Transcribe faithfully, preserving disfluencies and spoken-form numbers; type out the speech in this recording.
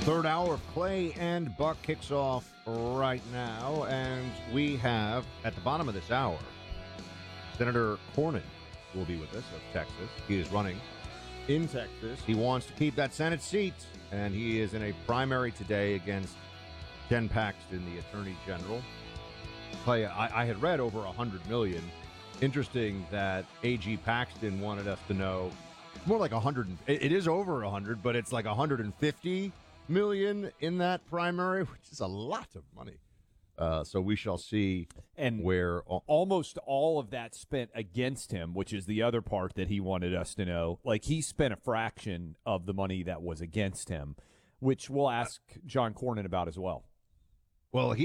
Third hour of Clay and Buck kicks off right now, and we have, at the bottom of this hour, Senator Cornyn will be with us of Texas. He is running in Texas. He wants to keep that Senate seat, and he is in a primary today against Ken Paxton, the Attorney General. Clay, I, I had read over one hundred million dollars. Interesting that A G Paxton wanted us to know more like one hundred. It, it is over one hundred, but it's like one hundred fifty million in that primary, which is a lot of money. Uh, so we shall see and where all, almost all of that spent against him, which is the other part that he wanted us to know. Like, he spent a fraction of the money that was against him, which we'll ask John Cornyn about as well. Well, he